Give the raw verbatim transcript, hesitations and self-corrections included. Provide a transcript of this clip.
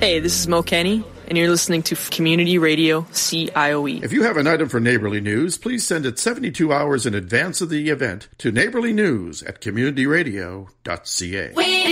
Hey, this is Mo Kenny, and you're listening to Community Radio C I O E. If you have an item for Neighborly News, please send it seventy-two hours in advance of the event to neighborly news at community radio dot c a.